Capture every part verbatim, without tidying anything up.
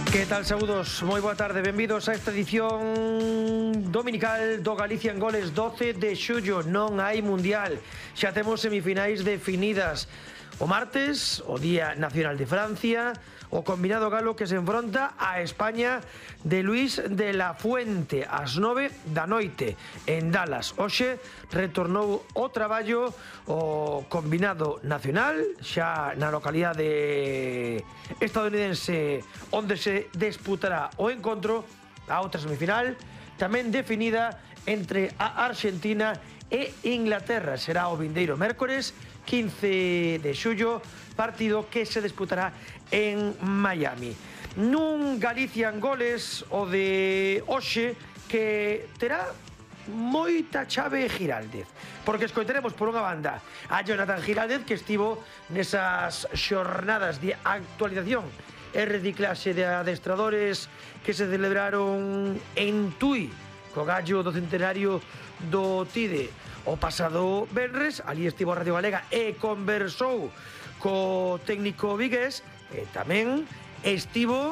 Que tal, saúdos? Moi boa tarde, benvidos a esta edición dominical do Galicia en Goles. Doce de xullo, non hai mundial, xa temos semifinais definidas. O martes, o Día Nacional de Francia, o combinado galo que se enfronta a España de Luis de la Fuente ás nove da noite en Dallas. Hoxe retornou o traballo o combinado nacional xa na localidade estadounidense onde se disputará o encontro a outra semifinal tamén definida entre a Argentina e Inglaterra. Será o vindeiro mércores quince de xullo, partido que se disputará en Miami. Nun Galicia en Goles, o de hoxe, que terá moita chave Giraldez, porque escoitaremos por unha banda a Jonathan Giraldez, que estivo nesas xornadas de actualización e reciclaxe de adestradores que se celebraron en Tui, co gallo do centenario do Tide o pasado venres. Ali estivo a Radio Galega e conversou co técnico vigués, e tamén estivo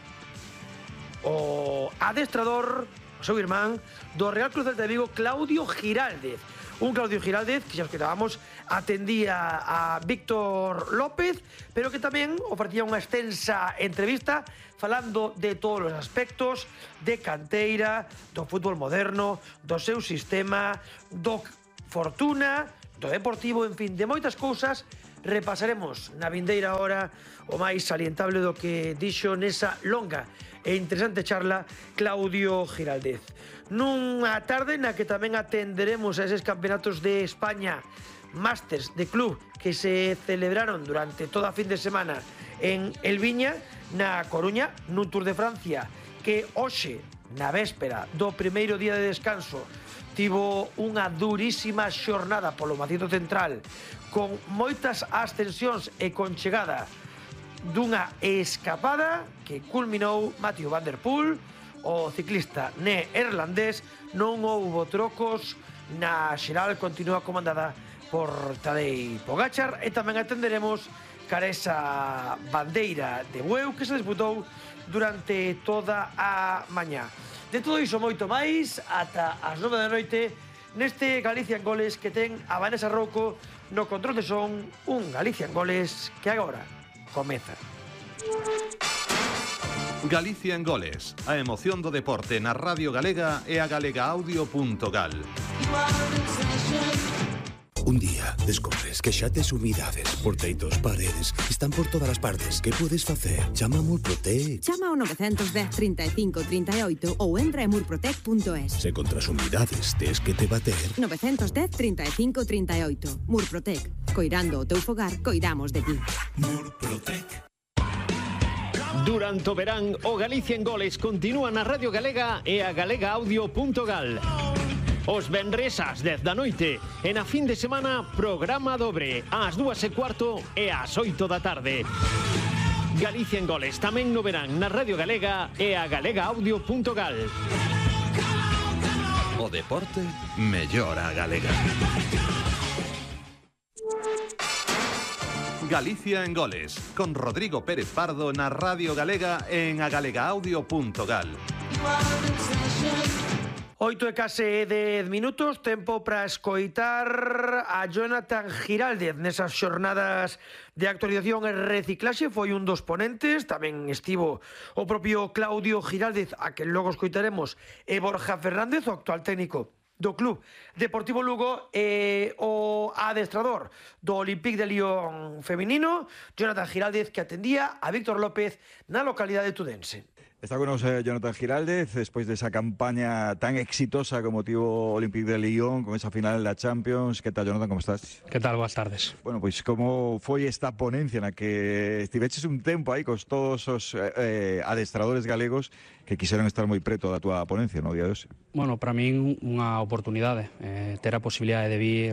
o adestrador, o seu irmán, do Real Cruz Celta de Vigo, Claudio Giraldez. Un Claudio Giraldez que xa os escoitábamos atendía a Víctor López, pero que tamén ofrecía unha extensa entrevista falando de todos os aspectos de canteira, do fútbol moderno, do seu sistema, do Fortuna, do Deportivo, en fin, de moitas cousas. Repasaremos na vindeira hora o máis salientable do que dixo nesa longa e interesante charla Claudio Giraldez. Nunha tarde na que tamén atenderemos a eses campeonatos de España Masters de Club que se celebraron durante toda a fin de semana en El Viña, na Coruña, nun Tour de Francia que hoxe, na véspera do primeiro día de descanso, tivo unha durísima xornada polo macizo central, con moitas ascensións e con chegada dunha escapada que culminou Mathieu Van Der Poel. O ciclista neerlandés, non houbo trocos, na xeral continúa comandada por Tadej Pogačar, e tamén atenderemos cara esa bandeira de Bueu que se disputou durante toda a mañá. De todo iso moito máis ata as nove da noite neste Galicia en Goles que ten a Vanessa Rouco no control de son. Un Galicia en Goles que agora comeza. Galicia en Goles, a emoción do deporte na Radio Galega e a galegaaudio.gal. Un día descubres que xa tes humidades por teitos, paredes, están por todas as partes. Que podes facer? Chama a Murprotec. Chama ao nove dez, trinta e cinco, trinta e oito ou entra en murprotec punto es. Se contra as humidades tes que te bater. nove dez, trinta e cinco, trinta e oito. Murprotec. Coirando o teu fogar, coidamos de ti. Murprotec. Durante o verán, o Galicia en Goles continúa na Radio Galega e a galegaaudio.gal. Os venres ás dez da noite e na fin de semana programa dobre ás dúas e cuarto e ás oito da tarde. Galicia en Goles tamén no verán na Radio Galega e a galegaaudio.gal. O deporte mellora a galega. Galicia en Goles, con Rodrigo Pérez Pardo na Radio Galega e en a galegaaudio.gal. Oito e case dez minutos, tempo para escoitar a Jonathan Giraldez nesas xornadas de actualización e reciclaxe. Foi un dos ponentes, tamén estivo o propio Claudio Giraldez, a que logo escoitaremos, e Borja Fernández, o actual técnico do Club Deportivo Lugo, e o adestrador do Olympique de Lyon feminino, Jonathan Giraldez, que atendía a Víctor López na localidade tudense. Está con nos eh, Jonathan Giraldez, despois desa campaña tan exitosa como tivo o Olympique de Lyon con esa final da Champions. Que tal, Jonathan, como estás? Que tal, boas tardes. Bueno, pois como foi esta ponencia na que estiveches un tempo aí cos todos os eh, adestradores galegos que quixeron estar moi preto da túa ponencia no día de hoxe? Bueno, para min unha oportunidade, eh, ter a posibilidade de vir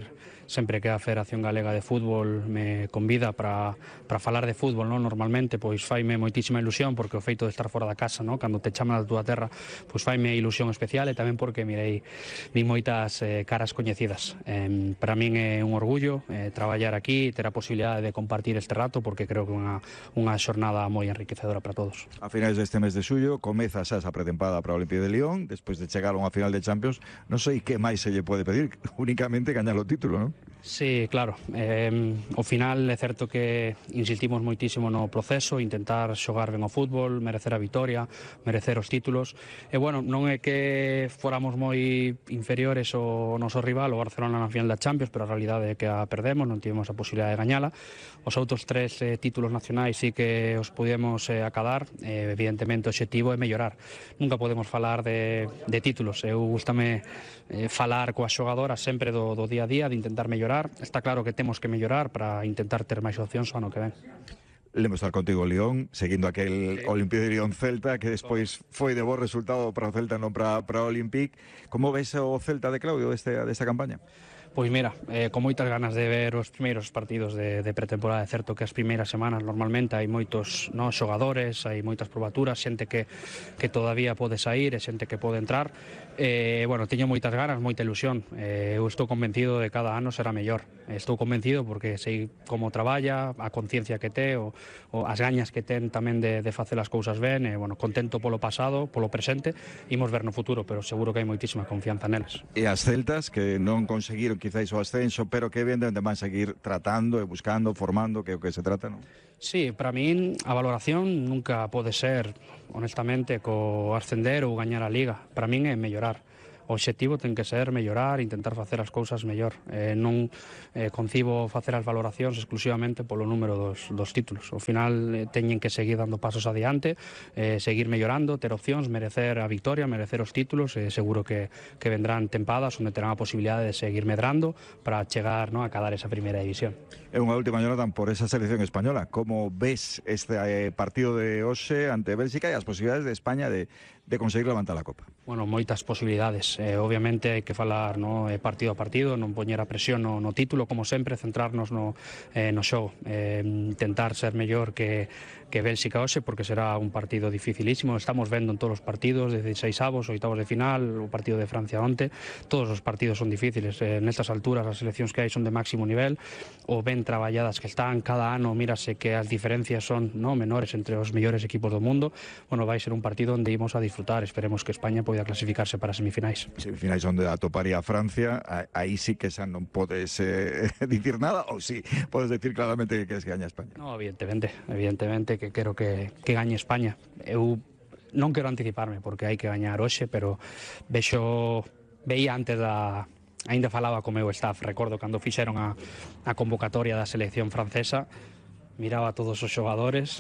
sempre que a Federación Galega de Fútbol me convida para, para falar de fútbol, non? Normalmente, pois faime moitísima ilusión, porque o feito de estar fora da casa, non? Cando te chaman da túa terra, pois faime ilusión especial, e tamén porque mirei vi moitas eh, caras coñecidas. Eh, para min é un orgullo eh, traballar aquí, ter a posibilidade de compartir este rato, porque creo que é unha, unha xornada moi enriquecedora para todos. A finais deste mes de xullo comeza xa esa pretempada para o Olímpico de Lyon, despois de chegar a unha final de Champions. Non sei que máis se lle pode pedir, únicamente gañar o título, non? Sí, claro. Eh, ao final é certo que insistimos moitísimo no proceso, intentar xogar ben o fútbol, merecer a vitoria, merecer os títulos. E, bueno, non é que fóramos moi inferiores ao noso rival, o Barcelona na final da Champions, pero a realidade é que a perdemos, non tivemos a posibilidade de gañala. Os outros tres eh, títulos nacionais sí que os pudemos eh, acadar. Eh, evidentemente, o objetivo é mellorar. Nunca podemos falar de, de títulos. Eu gustame eh, falar coas xogadoras sempre do, do día a día, de intentar mellorar. Está claro que temos que mellorar para intentar ter máis opcións ao ano que ven. Lemos estar contigo o Lyon, seguindo aquel sí. Olímpico de Lyon Celta, que despois foi de bo resultado para o Celta, non para, para o Olympique. Como ves o Celta de Claudio deste, desta campaña? Pois mira, eh, con moitas ganas de ver os primeiros partidos de, de pretemporada. É certo que as primeiras semanas normalmente hai moitos no, xogadores, hai moitas probaturas, xente que, que todavía pode sair e xente que pode entrar. Eh, bueno, teño moitas ganas, moita ilusión. Eh, eu estou convencido de que cada ano será mellor. Estou convencido porque sei como traballa, a conciencia que te, o, o as gañas que ten tamén de, de facer as cousas ben. E, bueno, contento polo pasado, polo presente, imos ver no futuro, pero seguro que hai moitísima confianza neles. E as celtas que non conseguiron quizáis o ascenso, pero que evidentemente van seguir tratando e buscando, formando, que é o que se trata, non? Sí, para min a valoración nunca pode ser, honestamente, co ascender ou gañar a Liga. Para min é mellorar. O obxectivo ten que ser mellorar, intentar facer as cousas mellor. Eh, non eh, concibo facer as valoracións exclusivamente polo número dos, dos títulos. Ao final eh, teñen que seguir dando pasos adiante, eh, seguir mellorando, ter opcións, merecer a victoria, merecer os títulos. Eh, seguro que, que vendrán tempadas onde terán a posibilidade de seguir medrando para chegar, no, a cadar esa primeira división. E unha última, Jonathan, por esa selección española. Como ves este eh, partido de hoxe ante Bélxica e as posibilidades de España de, de conseguir levantar a Copa? Bueno, moitas posibilidades. Eh, obviamente hai que falar, no, eh, partido a partido, non poñer a presión no, no título, como sempre, centrarnos no, eh, no xogo. Eh, intentar ser mellor que, que Bélxica hoxe, porque será un partido dificilísimo. Estamos vendo en todos os partidos, dieciséis avos, oitavos de final, o partido de Francia onte. Todos os partidos son difíciles. Eh, nestas alturas, as seleccións que hai son de máximo nivel, o ben traballadas que están. Cada ano mírase que as diferencias son, no, menores entre os mellores equipos do mundo. Bueno, vai ser un partido onde imos a disfrutar. Esperemos que España poida clasificarse para semifinais. Semifinais onde atoparía a Francia. Aí sí que xa non podes eh, dicir nada, ou sí, podes decir claramente que queres que gañe España. No, evidentemente, evidentemente que quero que, que gañe España. Eu non quero anticiparme porque hai que gañar hoxe, pero vexo, veía antes da... Ainda falaba co meu staff, recordo cando fixeron a, a convocatoria da selección francesa, miraba a todos os xogadores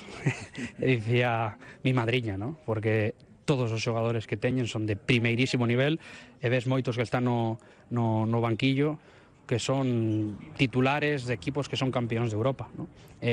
e dicía mi madriña, ¿no? Porque todos os xogadores que teñen son de primeirísimo nivel e ves moitos que están no, no, no banquillo que son titulares de equipos que son campeóns de Europa, ¿no?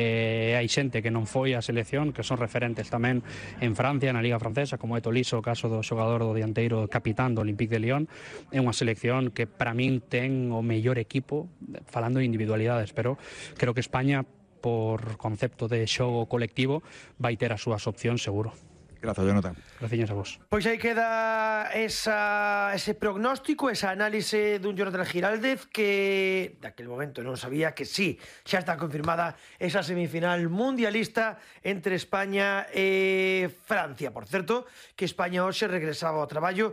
E hai xente que non foi á selección, que son referentes tamén en Francia, na Liga Francesa, como é Tolisso, o caso do xogador do dianteiro capitán do Olympique de Lyon. É unha selección que para min ten o mellor equipo, falando de individualidades, pero creo que España, por concepto de xogo colectivo, vai ter as súas opcións seguro. Grazas, Jonathan. Gracias a vos. Pois aí queda esa, ese prognóstico, esa análise dun Jonathan Giraldez que daquel momento non sabía que sí, xa está confirmada esa semifinal mundialista entre España e Francia. Por certo, que España hoxe regresaba ao traballo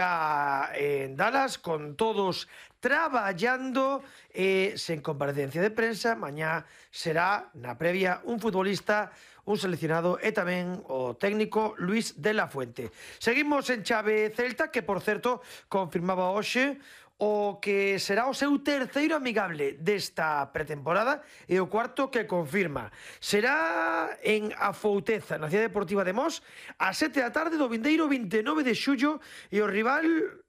xa en Dallas con todos traballando e sen comparecencia de prensa. Mañá será na previa un futbolista, un seleccionado e tamén o técnico Luis de la Fuente. Seguimos en chave Celta, que por certo confirmaba hoxe o que será o seu terceiro amigable desta pretemporada e o cuarto que confirma. Será en Afouteza, na Cidade Deportiva de Mos, a sete da tarde do vindeiro vinte e nove de xullo, e o rival,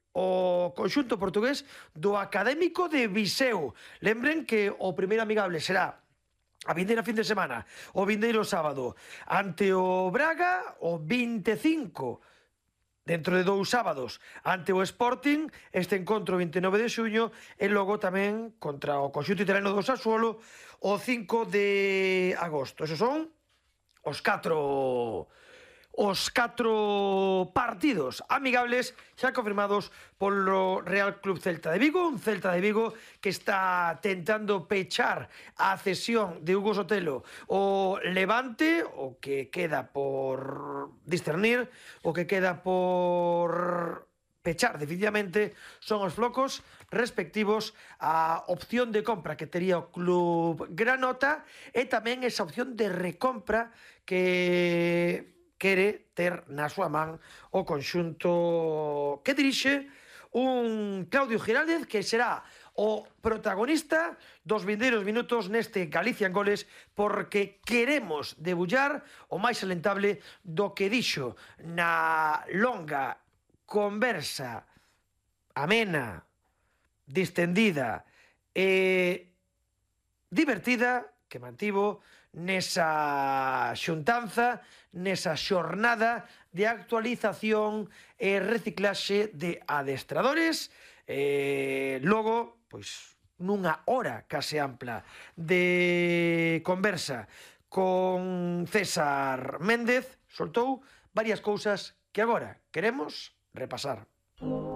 o conxunto portugués do Académico de Viseu. Lembren que o primeiro amigable será a vindeira fin de semana, o vindeiro sábado, ante o Braga, o vinte e cinco dentro de dous sábados ante o Sporting, este encontro vinte e nove de xuño, e logo tamén contra o conxunto italiano do Sassuolo o cinco de agosto. Esos son os catro os catro partidos amigables xa confirmados polo Real Club Celta de Vigo, un Celta de Vigo que está tentando pechar a cesión de Hugo Sotelo o Levante, o que queda por discernir, o que queda por pechar definitivamente son os flocos respectivos á opción de compra que tería o Club Granota e tamén esa opción de recompra que quere ter na súa man o conxunto que dirixe un Claudio Giraldez que será o protagonista dos vindeiros minutos neste Galicia en Goles, porque queremos debullar o máis alentable do que dixo na longa conversa amena, distendida e divertida que mantivo nesa xuntanza, nesa xornada de actualización e reciclaxe de adestradores, e logo, pois, nunha hora case ampla de conversa con César Méndez, soltou varias cousas que agora queremos repasar.